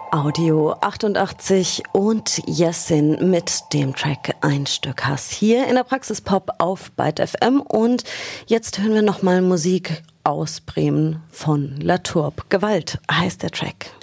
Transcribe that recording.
Audio 88 und Jessin mit dem Track Ein Stück Hass hier in der Praxis Pop auf Byte FM. Und jetzt hören wir nochmal Musik aus Bremen von La Tourbe. Gewalt heißt der Track.